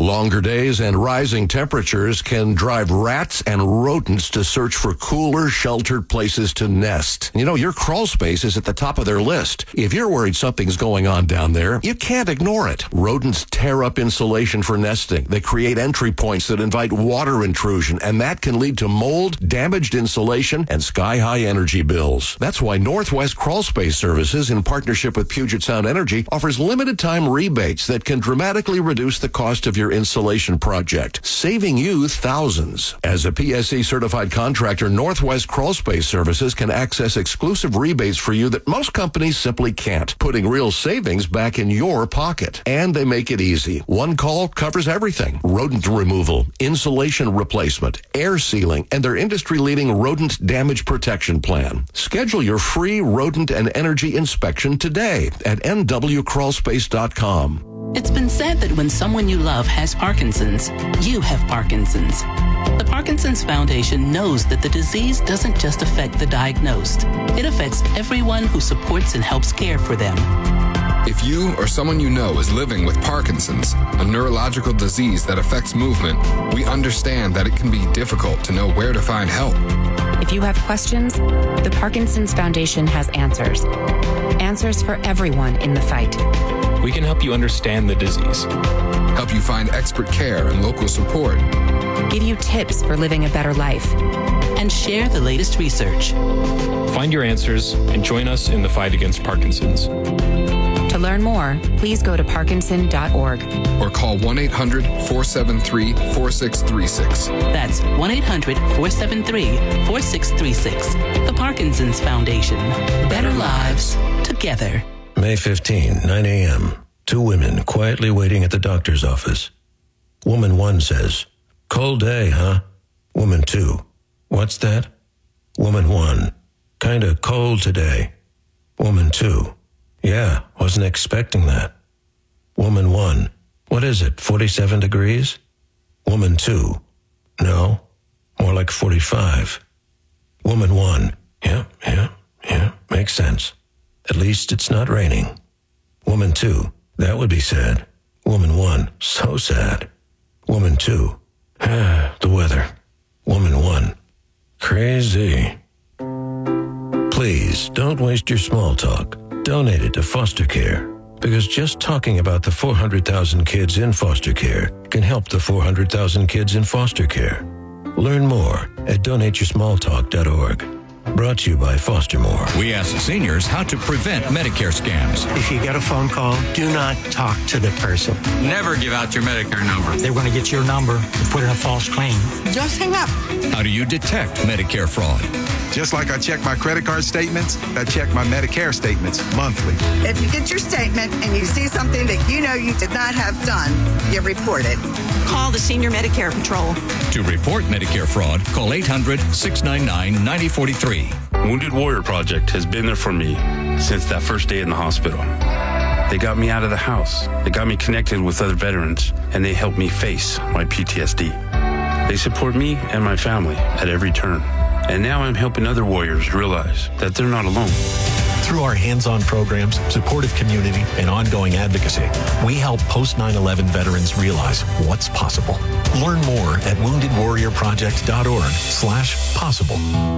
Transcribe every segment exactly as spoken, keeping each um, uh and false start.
Longer days and rising temperatures can drive rats and rodents to search for cooler, sheltered places to nest. You know, your crawl space is at the top of their list. If you're worried something's going on down there, you can't ignore it. Rodents tear up insulation for nesting. They create entry points that invite water intrusion, and that can lead to mold, damaged insulation, and sky-high energy bills. That's why Northwest Crawl Space Services, in partnership with Puget Sound Energy, offers limited-time rebates that can dramatically reduce the cost of your insulation project, saving you thousands. As a P S E certified contractor, Northwest Crawl Space Services can access exclusive rebates for you that most companies simply can't, putting real savings back in your pocket. And they make it easy. One call covers everything: rodent removal, insulation replacement, air sealing, and their industry-leading rodent damage protection plan. Schedule your free rodent and energy inspection today at N W crawl space dot com. It's been said that when someone you love has Parkinson's, you have Parkinson's. The Parkinson's Foundation knows that the disease doesn't just affect the diagnosed. It affects everyone who supports and helps care for them. If you or someone you know is living with Parkinson's, a neurological disease that affects movement, we understand that it can be difficult to know where to find help. If you have questions, the Parkinson's Foundation has answers. Answers for everyone in the fight. We can help you understand the disease, help you find expert care and local support, give you tips for living a better life, and share the latest research. Find your answers and join us in the fight against Parkinson's. To learn more, please go to parkinson dot org or call one eight hundred, four seven three, four six three six. That's one eight hundred, four seven three, four six three six. The Parkinson's Foundation. Better lives together. May fifteenth, nine a.m. Two women quietly waiting at the doctor's office. Woman one says, "Cold day, huh?" Woman two, "What's that?" Woman one, "Kinda cold today." Woman two, "Yeah, wasn't expecting that." Woman one, "What is it, forty-seven degrees?" Woman two, "No, more like forty-five." Woman one, "Yeah, yeah, yeah, makes sense. At least it's not raining." Woman two, "That would be sad." Woman one, "So sad." Woman two, "Ah, the weather." Woman one, "Crazy." Please don't waste your small talk. Donate it to foster care, because just talking about the four hundred thousand kids in foster care can help the four hundred thousand kids in foster care. Learn more at donate your small talk dot org. Brought to you by Foster More. We ask seniors how to prevent Medicare scams. If you get a phone call, do not talk to the person. Never give out your Medicare number. They're going to get your number and put in a false claim. Just hang up. How do you detect Medicare fraud? Just like I check my credit card statements, I check my Medicare statements monthly. If you get your statement and you see something that you know you did not have done, you report it. Call the Senior Medicare Patrol. To report Medicare fraud, call eight hundred, six nine nine, nine oh four three. Wounded Warrior Project has been there for me since that first day in the hospital. They got me out of the house. They got me connected with other veterans, and they helped me face my P T S D. They support me and my family at every turn. And now I'm helping other warriors realize that they're not alone. Through our hands-on programs, supportive community, and ongoing advocacy, we help post nine eleven veterans realize what's possible. Learn more at wounded warrior project dot org slash possible.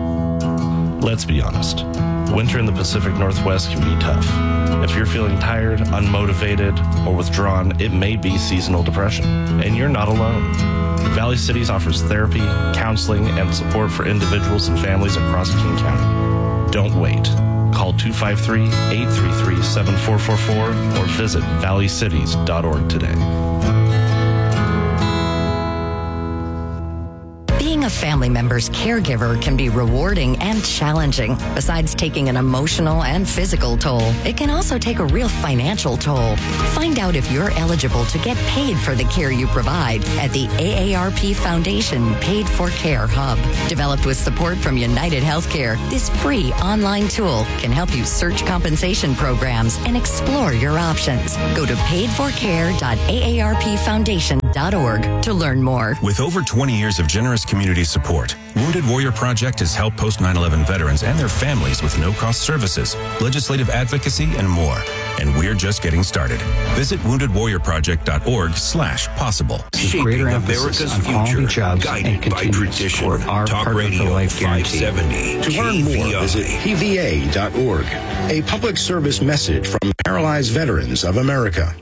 Let's be honest. Winter in the Pacific Northwest can be tough. If you're feeling tired, unmotivated, or withdrawn, it may be seasonal depression. And you're not alone. Valley Cities offers therapy, counseling, and support for individuals and families across King County. Don't wait. Call two five three, eight three three, seven four four four or visit valley cities dot org today. Being a family member's caregiver can be rewarding and challenging. Besides taking an emotional and physical toll, it can also take a real financial toll. Find out if you're eligible to get paid for the care you provide at the A A R P Foundation Paid for Care Hub. Developed with support from United Healthcare, this free online tool can help you search compensation programs and explore your options. Go to paid for care dot A A R P foundation dot org to learn more. With over twenty years of generous community support, Wounded Warrior Project has helped post nine eleven veterans and their families with no-cost services, legislative advocacy, and more. and we're just getting started. Visit wounded warrior project dot org slash possible. Shaping America's future, guided by tradition. Talk Radio five seventy. To learn more, visit P V A dot org. A public service message from Paralyzed Veterans of America.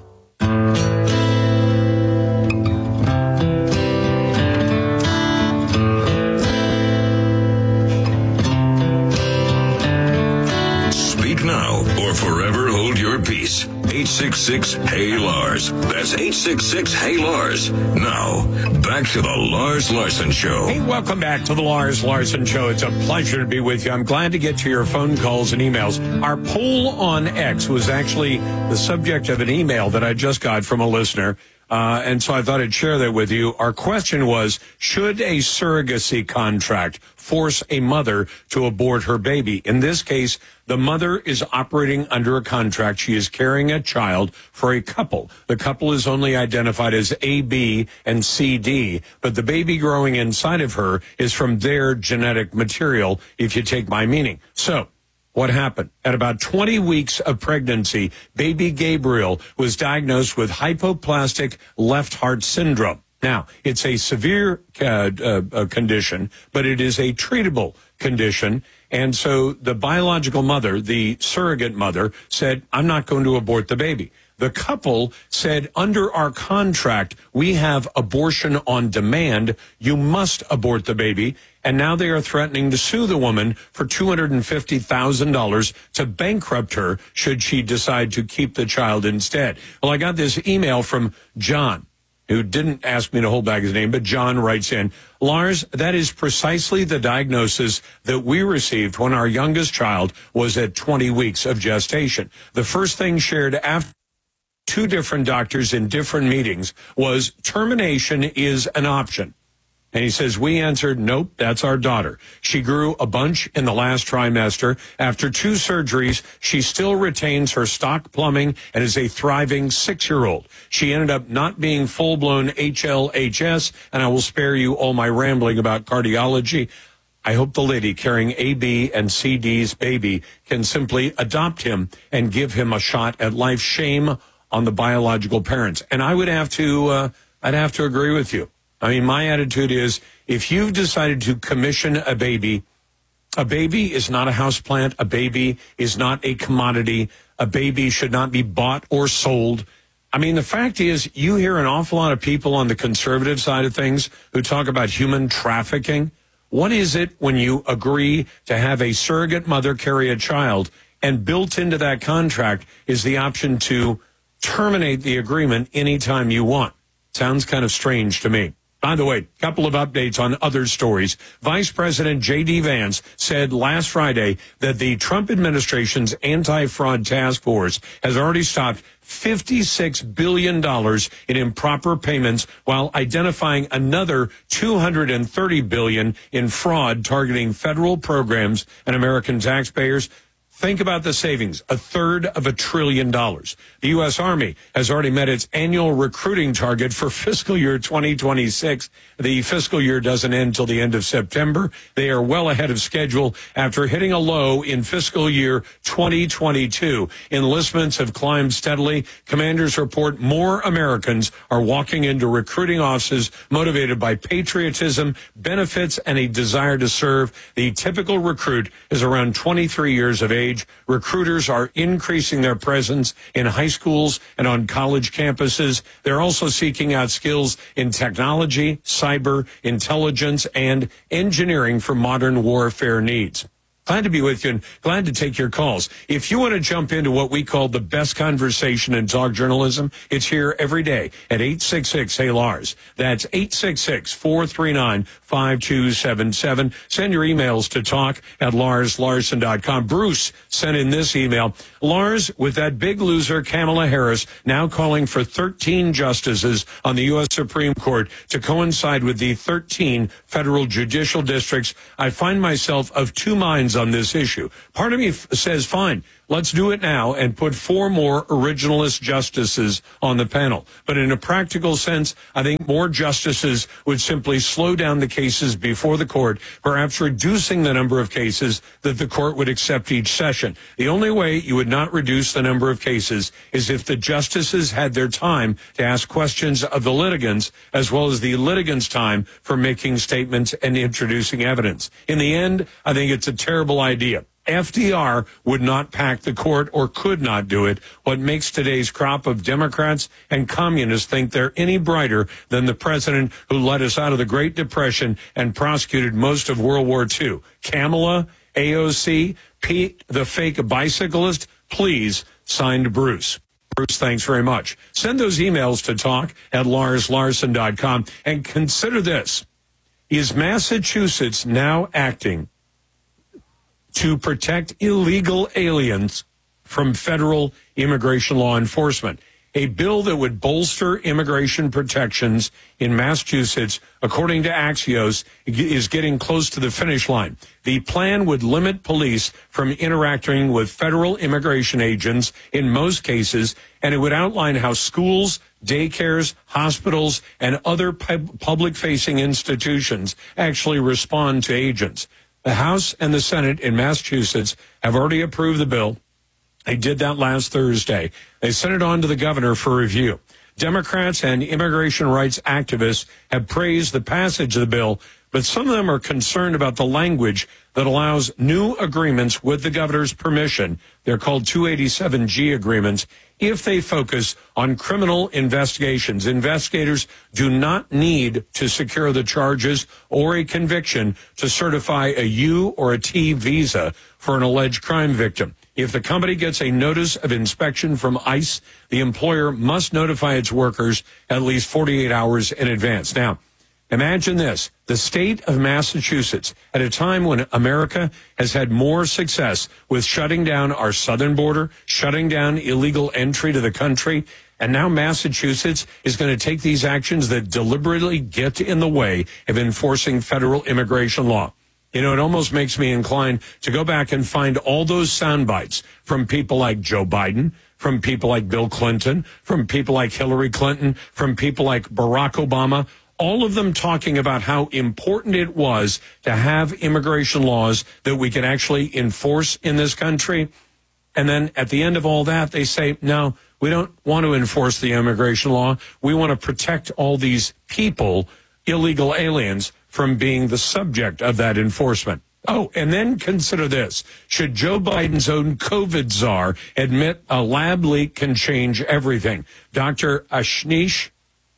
Speak now or forever hold your peace. eight six six, Hey Lars. That's eight six six, Hey Lars. Now, back to the Lars Larson Show. Hey, welcome back to the Lars Larson Show. It's a pleasure to be with you. I'm glad to get to your phone calls and emails. Our poll on X was actually the subject of an email that I just got from a listener. Uh, and so I thought I'd share that with you. Our question was, should a surrogacy contract force a mother to abort her baby? In this case, the mother is operating under a contract. She is carrying a child for a couple. The couple is only identified as A, B, and C, D, but the baby growing inside of her is from their genetic material, if you take my meaning. So, what happened? At about twenty weeks of pregnancy, baby Gabriel was diagnosed with hypoplastic left heart syndrome. Now, it's a severe uh, uh, condition, but it is a treatable condition. And so the biological mother, the surrogate mother, said, I'm not going to abort the baby. The couple said, under our contract, we have abortion on demand. You must abort the baby. And now they are threatening to sue the woman for two hundred fifty thousand dollars to bankrupt her should she decide to keep the child instead. Well, I got this email from John, who didn't ask me to hold back his name, but John writes in, Lars, that is precisely the diagnosis that we received when our youngest child was at twenty weeks of gestation. The first thing shared after two different doctors in different meetings was termination is an option. And he says, we answered, nope, that's our daughter. She grew a bunch in the last trimester. After two surgeries, she still retains her stock plumbing and is a thriving six-year-old. She ended up not being full-blown H L H S, and I will spare you all my rambling about cardiology. I hope the lady carrying A, B, and C, D's baby can simply adopt him and give him a shot at life. Shame on the biological parents. And I would have to, uh, I'd have to agree with you. I mean, my attitude is, if you've decided to commission a baby, a baby is not a houseplant. A baby is not a commodity. A baby should not be bought or sold. I mean, the fact is, you hear an awful lot of people on the conservative side of things who talk about human trafficking. What is it when you agree to have a surrogate mother carry a child, and built into that contract is the option to terminate the agreement anytime you want? Sounds kind of strange to me. By the way, a couple of updates on other stories. Vice President J D Vance said last Friday that the Trump administration's anti-fraud task force has already stopped fifty-six billion dollars in improper payments while identifying another two hundred thirty billion dollars in fraud targeting federal programs and American taxpayers. Think about the savings, a third of a trillion dollars. The U S. Army has already met its annual recruiting target for fiscal year twenty twenty-six. The fiscal year doesn't end till the end of September. They are well ahead of schedule after hitting a low in fiscal year twenty twenty-two. Enlistments have climbed steadily. Commanders report more Americans are walking into recruiting offices motivated by patriotism, benefits, and a desire to serve. The typical recruit is around twenty-three years of age. Recruiters are increasing their presence in high schools and on college campuses. They're also seeking out skills in technology, cyber, intelligence, and engineering for modern warfare needs. Glad to be with you and glad to take your calls. If you want to jump into what we call the best conversation in talk journalism, it's here every day at eight six six, Hey Lars. That's eight six six, four three nine, five two seven seven. Send your emails to talk at lars larson dot com. Bruce sent in this email. Lars, with that big loser Kamala Harris now calling for thirteen justices on the U S. Supreme Court to coincide with the thirteen federal judicial districts, I find myself of two minds on this issue. Part of me f- says, fine, let's do it now and put four more originalist justices on the panel. But in a practical sense, I think more justices would simply slow down the cases before the court, perhaps reducing the number of cases that the court would accept each session. The only way you would not reduce the number of cases is if the justices had their time to ask questions of the litigants, as well as the litigants' time for making statements and introducing evidence. In the end, I think it's a terrible idea. F D R would not pack the court or could not do it. What makes today's crop of Democrats and communists think they're any brighter than the president who led us out of the Great Depression and prosecuted most of World War Two. Kamala, A O C, Pete, the fake bicyclist, please, signed Bruce. Bruce, thanks very much. Send those emails to talk at lars larson dot com and consider this. Is Massachusetts now acting to protect illegal aliens from federal immigration law enforcement? A bill that would bolster immigration protections in Massachusetts, according to Axios, is getting close to the finish line. The plan would limit police from interacting with federal immigration agents in most cases, and it would outline how schools, daycares, hospitals, and other pub- public-facing institutions actually respond to agents. The House and the Senate in Massachusetts have already approved the bill. They did that last Thursday. They sent it on to the governor for review. Democrats and immigration rights activists have praised the passage of the bill, but some of them are concerned about the language that allows new agreements with the governor's permission. They're called two eighty-seven G agreements if they focus on criminal investigations. Investigators do not need to secure the charges or a conviction to certify a U or a T visa for an alleged crime victim. If the company gets a notice of inspection from ICE, the employer must notify its workers at least forty-eight hours in advance. Now, imagine this. The state of Massachusetts, at a time when America has had more success with shutting down our southern border, shutting down illegal entry to the country, and now Massachusetts is going to take these actions that deliberately get in the way of enforcing federal immigration law. You know, it almost makes me inclined to go back and find all those sound bites from people like Joe Biden, from people like Bill Clinton, from people like Hillary Clinton, from people like Barack Obama, all of them talking about how important it was to have immigration laws that we could actually enforce in this country. And then at the end of all that, they say, no, we don't want to enforce the immigration law. We want to protect all these people, illegal aliens, from being the subject of that enforcement. Oh, and then consider this. Should Joe Biden's own COVID czar admit a lab leak can change everything? Doctor Ashish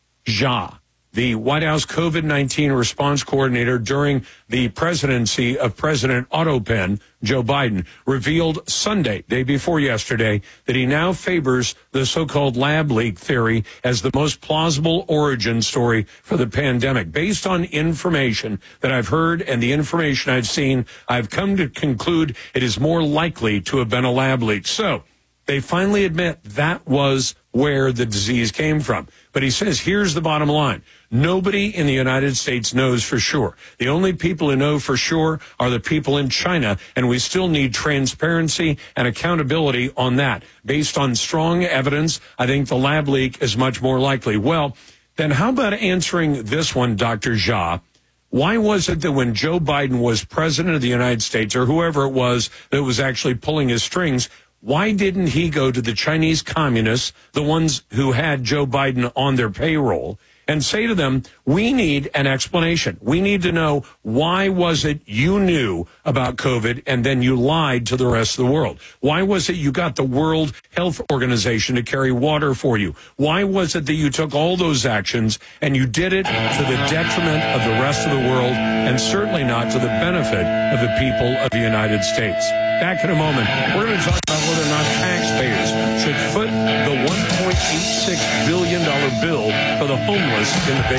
Jha, the White House COVID nineteen response coordinator during the presidency of President Otto Penn, Joe Biden, revealed Sunday, day before yesterday, that he now favors the so-called lab leak theory as the most plausible origin story for the pandemic. Based on information that I've heard and the information I've seen, I've come to conclude it is more likely to have been a lab leak. So they finally admit that was where the disease came from. But he says, here's the bottom line. Nobody in the United States knows for sure. The only people who know for sure are the people in China, and we still need transparency and accountability on that. Based on strong evidence, I think the lab leak is much more likely. Well, then how about answering this one, Doctor Jha? Why was it that when Joe Biden was president of the United States, or whoever it was that was actually pulling his strings, why didn't he go to the Chinese communists, the ones who had Joe Biden on their payroll, and say to them, we need an explanation. We need to know, why was it you knew about COVID and then you lied to the rest of the world? Why was it you got the World Health Organization to carry water for you? Why was it that you took all those actions and you did it to the detriment of the rest of the world and certainly not to the benefit of the people of the United States? Back in a moment, we're going to talk about whether or not taxpayers should foot the one point eight six billion dollars bill for the homeless in the big